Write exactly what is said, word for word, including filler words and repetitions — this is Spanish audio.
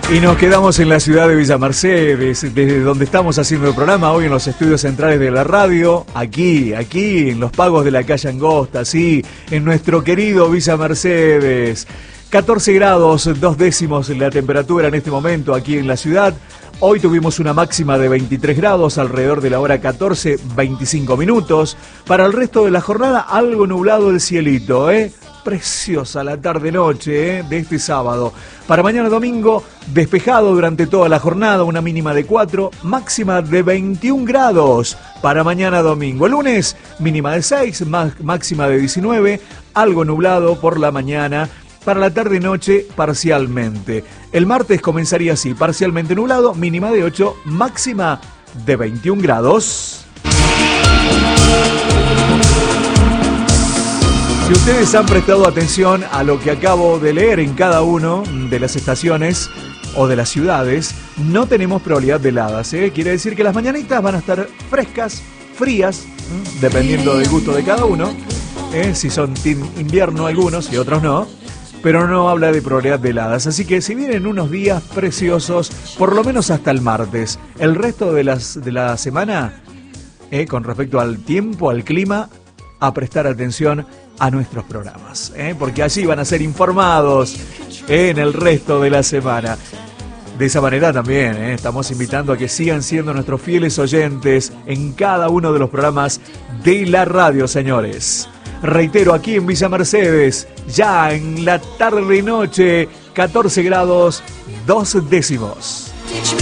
Y nos quedamos en la ciudad de Villa Mercedes, desde donde estamos haciendo el programa hoy en los estudios centrales de la radio, aquí, aquí, en los pagos de la calle Angosta, sí, en nuestro querido Villa Mercedes. catorce grados, dos décimos la temperatura en este momento aquí en la ciudad. Hoy tuvimos una máxima de veintitrés grados, alrededor de la hora catorce, veinticinco minutos. Para el resto de la jornada, algo nublado el cielito, ¿eh? Preciosa la tarde-noche, ¿eh? De este sábado. Para mañana domingo, despejado durante toda la jornada, una mínima de cuatro, máxima de veintiún grados. Para mañana domingo. El lunes, mínima de seis, máxima de diecinueve, algo nublado por la mañana. Para la tarde-noche, parcialmente. El martes comenzaría así, parcialmente nublado, mínima de ocho, máxima de veintiún grados. Si ustedes han prestado atención a lo que acabo de leer en cada uno de las estaciones o de las ciudades, no tenemos probabilidad de heladas, ¿eh? Quiere decir que las mañanitas van a estar frescas, frías, ¿eh? Dependiendo del gusto de cada uno, ¿eh? Si son team invierno algunos y otros no, pero no habla de probabilidad de heladas. Así que si vienen unos días preciosos, por lo menos hasta el martes, el resto de, las, de la semana, ¿eh? Con respecto al tiempo, al clima, a prestar atención a nuestros programas, ¿eh? Porque allí van a ser informados, ¿eh? En el resto de la semana. De esa manera también, ¿eh? Estamos invitando a que sigan siendo nuestros fieles oyentes en cada uno de los programas de la radio, señores. Reitero, aquí en Villa Mercedes, ya en la tarde-noche, catorce grados, dos décimos.